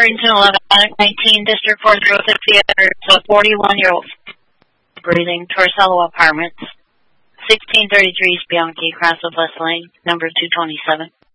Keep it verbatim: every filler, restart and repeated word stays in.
Burlington, eleven nineteen, District four zero six Theater, so forty-one-year-old, breathing, Torcello Apartments, sixteen thirty-three East Bianchi, Crossville West Lane, number two twenty-seven.